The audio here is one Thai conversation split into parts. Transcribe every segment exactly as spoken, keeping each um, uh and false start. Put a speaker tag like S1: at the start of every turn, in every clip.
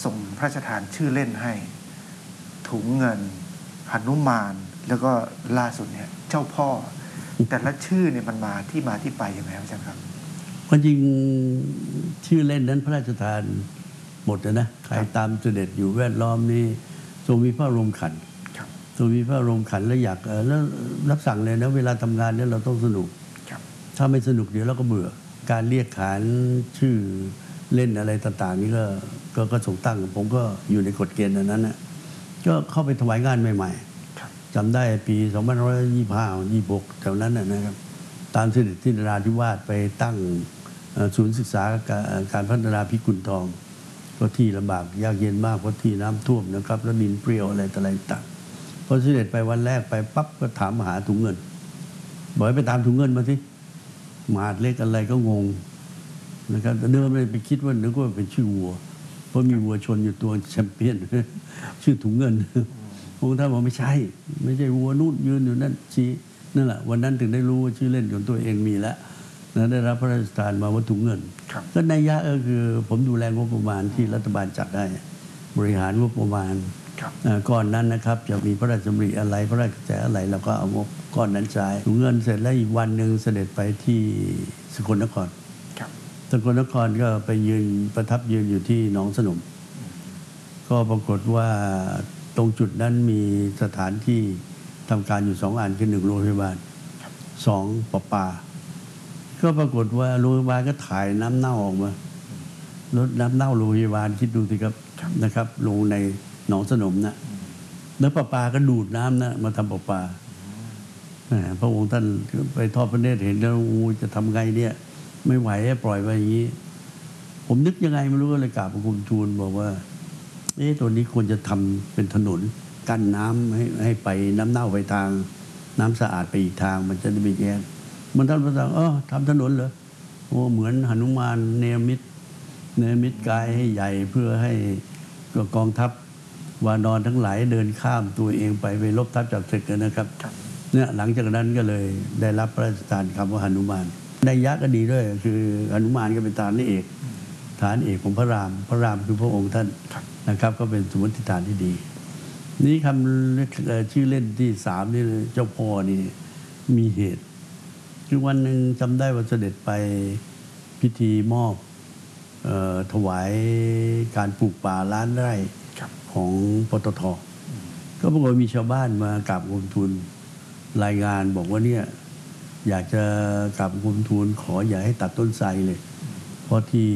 S1: ส่งพระราชทานชื่อเล่นให้ถุงเงินหนุมานแล้วก็ล่าสุดเนี่ยเจ้าพ่อแต่ละชื่อเนี่ยมันมาที่มาที่ไปยังไงครับอาจารย์ครับ
S2: ความจริงชื่อเล่นนั้นพระราชทานหมดนะใครตามเสด็จอยู่แวดล้อมนี่ทรงมีพระรมขันทรงมีพระรมขันแล้วอยากแล้วรับสั่งเลยนะเวลาทำงานเนี่ยเราต้องสนุกถ้าไม่สนุกเดี๋ยวเราก็เบื่อการเรียกขานชื่อเล่นอะไรต่างๆนี่ก็ก็ก็ทรงตั้งผมก็อยู่ในกฎเกณฑ์นั้นนะก็เข้าไปถวายงานใหม่ๆจำได้ปีสองพันห้าร้อยยี่สิบห้า ยี่สิบหกแถวนั้นนะครับตามเสด็จที่นราธิวาสไปตั้งศูนย์ศึกษาการพัฒนาพิกุลทองก็ที่ลำบากยากเย็นมากเพราะที่น้ำท่วมนะครับแล้วดินเปรี้ยวอะไรต่ออะไรต่างพอเสด็จไปวันแรกไปปั๊บก็ถามหาถุงเงินบอกให้ไปตามถุงเงินมาสิมหาดเล็กอะไรก็งงนะครับเดิมเลยไปคิดว่านึกว่าเป็นชื่อวัวเพราะมีวัวชนอยู่ตัวแชมเปี้ยนชื่อถุงเงินพระองค์ท่านบอกไม่ใช่ไม่ใช่วัวนู่นยืนอยู่นั่นชี้นั่นแหละวันนั้นถึงได้รู้ว่าชื่อเล่นของตัวเองมีแล้วนะได้รับพระราชทานมาว่าถุงเงินก็นัยยะก็คือผมดูแลงบประมาณที่รัฐบาลจัดได้บริหารงบประมาณก่อนนั้นนะครับจะมีพระราชดำริอะไรพระราชกระแสอะไรเราก็เอางบก้อนนั้นใช้ถุงเงินเสร็จแล้วอีกวันหนึ่งเสด็จไปที่สกลนครสกลนครก็ไปยืนประทับยืนอยู่ที่หนองสนมก็ปรากฏว่าตรงจุดนั้นมีสถานที่ทำการอยู่สองอันคือหนึ่งโรงพยาบาลสองประปาก็ปรากฏว่าโรงพยาบาลก็ถ่ายน้ำเน่าออกมารถน้ำเน่าโรงพยาบาลคิดดูสิครับนะครับลงในหนองสนมนะแล้วประปาก็ดูดน้ำนะมาทำประปาพระองค์ท่านไปทอดพระเนตรเห็นแล้วโอ้จะทำไงเนี่ยไม่ไหวปล่อยไปอย่างนี้ผมนึกยังไงไม่รู้ก็เลยกราบพระคุณทูลบอกว่าเอ๊ะตัวนี้ควรจะทำเป็นถนนกั้นน้ำให้ให้ไปน้ำเน่าไปทางน้ำสะอาดไปอีกทางมันจะได้ไม่แย่มันท่านพระสั่งเออทำถนนเหรอโอ้เหมือนหนุมานเนรมิตเนรมิตกายให้ใหญ่เพื่อให้กองทัพวานอนทั้งหลายเดินข้ามตัวเองไปไปลบทัพจับศึกกันนะครับเนี่ยหลังจากนั้นก็เลยได้รับพระราชทานคำว่าหนุมานนัยยะก็ดีด้วยคือหนุมานก็เป็นฐานเอกฐานเอกของพระรามพระรามคือพระองค์ท่านนะครับก็เป็นสมมติฐานที่ดีนี่คำชื่อเล่นที่สามนี่เจ้าพ่อนี่มีเหตุคือวันหนึ่งจำได้ว่าเสด็จไปพิธีมอบออถวายการปลูกป่าล้านไร่ของปตท.ก็ปรากฏมีชาวบ้านมากราบทูลทูลรายงานบอกว่าเนี่ยอยากจะกราบทูลทูลขออย่าให้ตัดต้นไทรเลยเพราะที่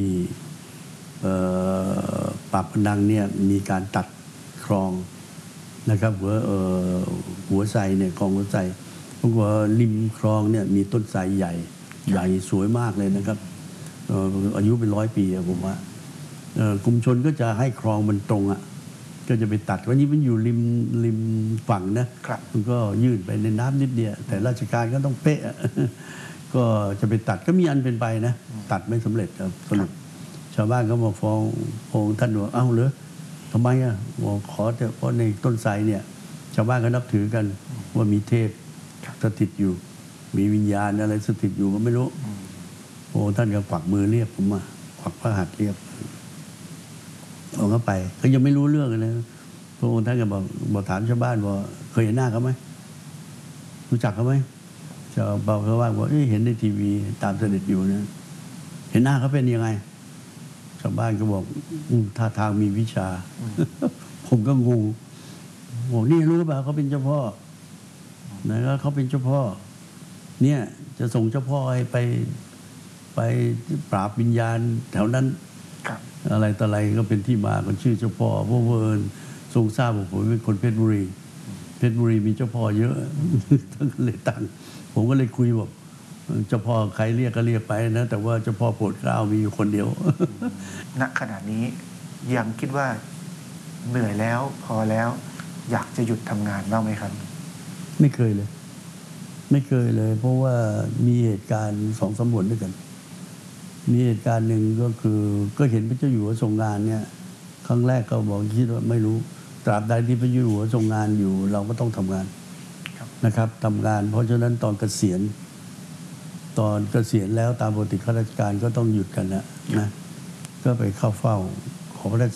S2: ปากพนังเนี่ยมีการตัดคลองนะครับหัวหัวไทรเนี่ยคลองหัวไทรเพราะว่าริมคลองเนี่ยมีต้นไทรใหญ่ใหญ่สวยมากเลยนะครับอายุเป็นร้อยปีผมว่ากลุ่มชนก็จะให้คลองมันตรงอ่ะก็จะไปตัดวันนี้มันอยู่ริมริมฝั่งนะมันก็ยื่นไปในน้ำนิดเดียวแต่ราชการก็ต้องเป๊ะก็จะไปตัดก็มีอันเป็นไปนะตัดไม่สำเร็จครับสรุปชาวบ้านก็มาฟ้ององค์ท่านว่าเอ้าเหรอทำไมอ่ะบอกขอเถอะเพราะในต้นไทรเนี่ยชาวบ้านก็นับถือกันว่ามีเทพสถิตอยู่มีวิญญาณอะไรสถิตอยู่ก็ไม่รู้โอ้ท่านก็กวักมือเรียกผมมาควักพระหัตถ์เรียกออกเข้าไปก็ยังไม่รู้เรื่องเลยพระองค์ท่านก็บอกบอกถามชาวบ้านว่าเคยเห็นหน้าเขาไหมรู้จักเขาไหมชาวบ้านเขาว่าบอกเห็นในทีวีตามเสด็จอยู่นะเห็นหน้าเขาเป็นยังไงชาวบ้านก็บอกท่าทางมีวิชาผมก็งงบอกนี่รู้ป่ะเขาเป็นเจ้าพ่อนะครับเขาเป็นเจ้าพ่อเนี่ยจะส่งเจ้าพ่อให้ไปไปปราบวิญญาณแถวนั้นอะไรต่ออะไรก็เป็นที่มาของชื่อเจ้าพ่อเพราะเวิร์นทรงทราบว่าผมเป็นคนเพชรบุรีเพชรบุรีมีเจ้าพ่อเยอะท่านก็เลยตั้งผมก็เลยคุยบอกเจ้าพ่อใครเรียกก็เรียกไปนะแต่ว่าเจ้าพ่อโปรดเกล้ามีอยู่คนเดียว
S1: ณขณะนี้ยังคิดว่าเหนื่อยแล้วพอแล้วอยากจะหยุดทำงานบ้างไหมครับ
S2: ไม่เคยเลยไม่เคยเลยเพราะว่ามีเหตุการณ์สองสามหนด้วยกันมีเหตุการณ์หนึ่งก็คือก็เห็นพระเจ้าอยู่หัวทรงงานเนี่ยครั้งแรกก็บอกคิดว่าไม่รู้ตราบใดที่พระเจ้าอยู่หัวทรงงานอยู่เราก็ต้องทำงานนะครับทำงานเพราะฉะนั้นตอนเกษียณตอนเกษียณแล้วตามปกติข้าราชการก็ต้องหยุดกันนะนะก็ไปเข้าเฝ้าขอพระราช